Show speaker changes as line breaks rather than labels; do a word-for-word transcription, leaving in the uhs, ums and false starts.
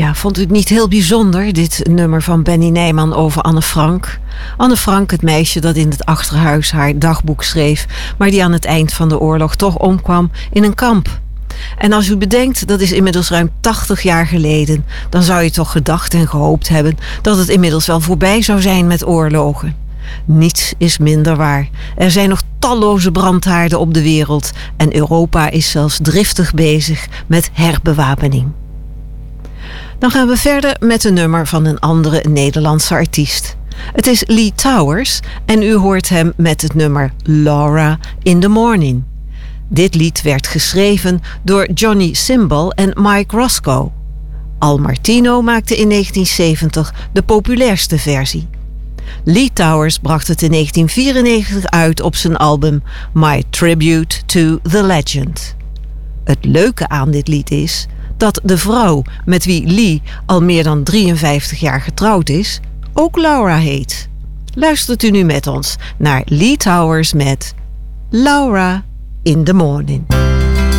Ja, vond u het niet heel bijzonder, dit nummer van Benny Nijman over Anne Frank? Anne Frank, het meisje dat in het achterhuis haar dagboek schreef, maar die aan het eind van de oorlog toch omkwam in een kamp. En als u bedenkt, dat is inmiddels ruim tachtig jaar geleden, dan zou je toch gedacht en gehoopt hebben dat het inmiddels wel voorbij zou zijn met oorlogen. Niets is minder waar. Er zijn nog talloze brandhaarden op de wereld en Europa is zelfs driftig bezig met herbewapening. Dan gaan we verder met een nummer van een andere Nederlandse artiest. Het is Lee Towers en u hoort hem met het nummer Laura in the Morning. Dit lied werd geschreven door Johnny Cymbal en Mike Roscoe. Al Martino maakte in negentien zeventig de populairste versie. Lee Towers bracht het in negentien vierennegentig uit op zijn album My Tribute to the Legend. Het leuke aan dit lied is dat de vrouw met wie Lee al meer dan drieënvijftig jaar getrouwd is, ook Laura heet. Luistert u nu met ons naar Lee Towers met Laura in the Morning.